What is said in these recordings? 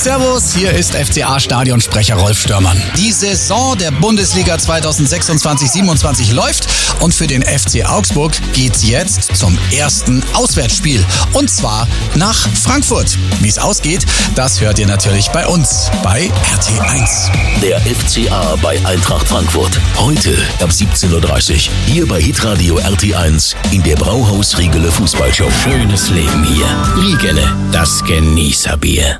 Servus, hier ist FCA-Stadionsprecher Rolf Störmann. Die Saison der Bundesliga 2026-27 läuft und für den FC Augsburg geht's jetzt zum ersten Auswärtsspiel. Und zwar nach Frankfurt. Wie es ausgeht, das hört ihr natürlich bei uns, bei RT1. Der FCA bei Eintracht Frankfurt. Heute ab 17.30 Uhr. Hier bei Hitradio RT1 in der Brauhaus Riegele Fußballshow. Schönes Leben hier. Riegele, das Genießerbier.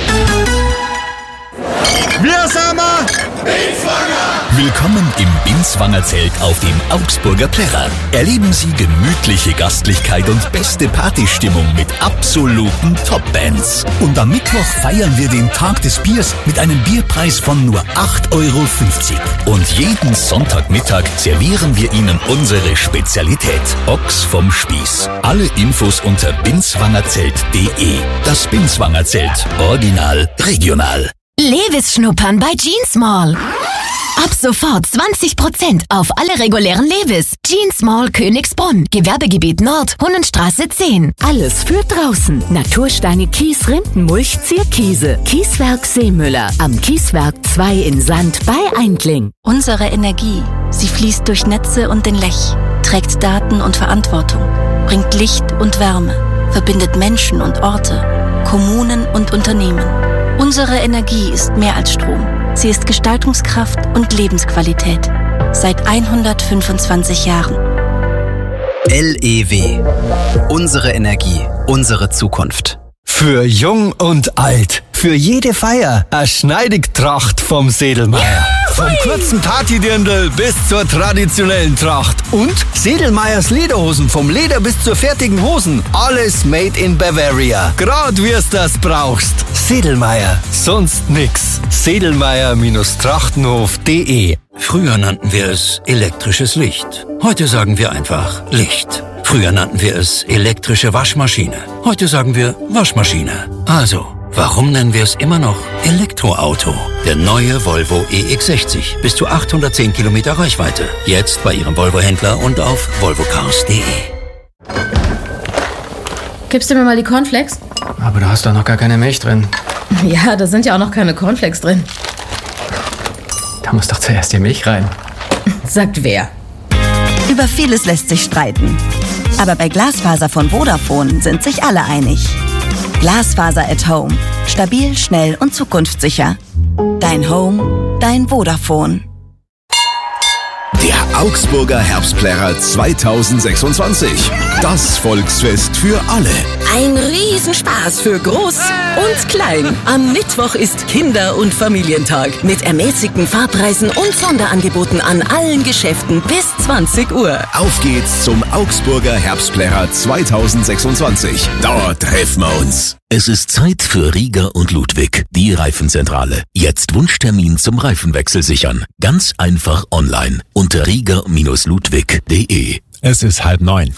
Wir sind wir! Willkommen im Binswanger Zelt auf dem Augsburger Plärrer. Erleben Sie gemütliche Gastlichkeit und beste Partystimmung mit absoluten Top-Bands. Und am Mittwoch feiern wir den Tag des Biers mit einem Bierpreis von nur 8,50 €. Und jeden Sonntagmittag servieren wir Ihnen unsere Spezialität: Ochs vom Spieß. Alle Infos unter binswangerzelt.de. Das Binswanger Zelt. Original, regional. Levis schnuppern bei Jeans Mall. Ab sofort 20% auf alle regulären Levis. Jeans Mall Königsbrunn, Gewerbegebiet Nord, Hunnenstraße 10. Alles für draußen. Natursteine Kies, Rindenmulch, Zierkiese. Kieswerk Seemüller. Am Kieswerk 2 in Sand bei Eindling. Unsere Energie, sie fließt durch Netze und den Lech, trägt Daten und Verantwortung, bringt Licht und Wärme, verbindet Menschen und Orte, Kommunen und Unternehmen. Unsere Energie ist mehr als Strom. Sie ist Gestaltungskraft und Lebensqualität. Seit 125 Jahren. LEW. Unsere Energie, unsere Zukunft. Für jung und alt. Für jede Feier. Eine Schneidigtracht vom Sedelmeier. Vom kurzen Partydirndl bis zur traditionellen Tracht. Und Sedelmeiers Lederhosen. Vom Leder bis zur fertigen Hosen. Alles made in Bavaria. Grad wir's das brauchst. Sedelmeier. Sonst nix. Sedelmeier-trachtenhof.de. Früher nannten wir es elektrisches Licht. Heute sagen wir einfach Licht. Früher nannten wir es elektrische Waschmaschine. Heute sagen wir Waschmaschine. Also, warum nennen wir es immer noch Elektroauto? Der neue Volvo EX60. Bis zu 810 Kilometer Reichweite. Jetzt bei Ihrem Volvo-Händler und auf volvocars.de. Gibst du mir mal die Cornflakes? Aber da hast doch noch gar keine Milch drin. Ja, da sind ja auch noch keine Cornflakes drin. Da muss doch zuerst die Milch rein. Sagt wer? Über vieles lässt sich streiten. Aber bei Glasfaser von Vodafone sind sich alle einig. Glasfaser at Home. Stabil, schnell und zukunftssicher. Dein Home, dein Vodafone. Der Augsburger Herbstplärrer 2026. Das Volksfest für alle. Ein Riesenspaß für Groß und Klein. Am Mittwoch ist Kinder- und Familientag mit ermäßigten Fahrpreisen und Sonderangeboten an allen Geschäften bis 20 Uhr. Auf geht's zum Augsburger Herbstplärrer 2026. Dort treffen wir uns. Es ist Zeit für Rieger und Ludwig, die Reifenzentrale. Jetzt Wunschtermin zum Reifenwechsel sichern. Ganz einfach online unter rieger-ludwig.de. Es ist 8:30.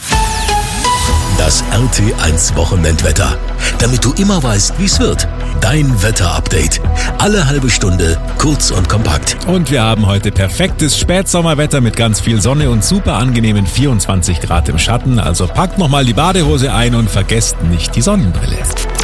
Das RT1 Wochenendwetter. Damit du immer weißt, wie's wird. Dein Wetterupdate. Alle halbe Stunde, kurz und kompakt. Und wir haben heute perfektes Spätsommerwetter mit ganz viel Sonne und super angenehmen 24 Grad im Schatten. Also packt nochmal die Badehose ein und vergesst nicht die Sonnenbrille.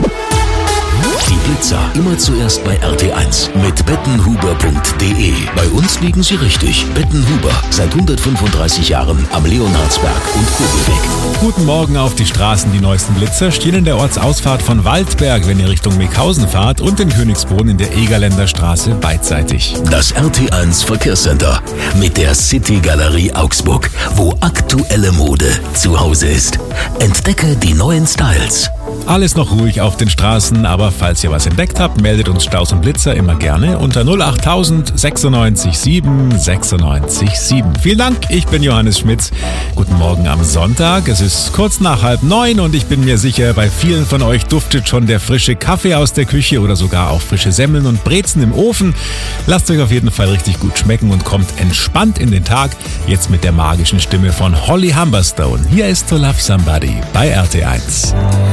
Die Blitzer immer zuerst bei RT1 mit bettenhuber.de. Bei uns liegen sie richtig. Bettenhuber, seit 135 Jahren am Leonhardsberg und Kugelweg. Guten Morgen auf die Straßen. Die neuesten Blitzer stehen in der Ortsausfahrt von Waldberg, wenn ihr Richtung Meckhausen fahrt, und in Königsbrunn in der Egerländer Straße beidseitig. Das RT1 Verkehrscenter mit der City Galerie Augsburg, wo aktuelle Mode zu Hause ist. Entdecke die neuen Styles. Alles noch ruhig auf den Straßen, aber falls ihr was entdeckt habt, meldet uns Staus und Blitzer immer gerne unter 08000 96 7 96 7. Vielen Dank, ich bin Johannes Schmitz. Guten Morgen am Sonntag. Es ist kurz nach 8:30 und ich bin mir sicher, bei vielen von euch duftet schon der frische Kaffee aus der Küche oder sogar auch frische Semmeln und Brezen im Ofen. Lasst euch auf jeden Fall richtig gut schmecken und kommt entspannt in den Tag. Jetzt mit der magischen Stimme von Holly Humberstone. Hier ist To Love Somebody bei RT1.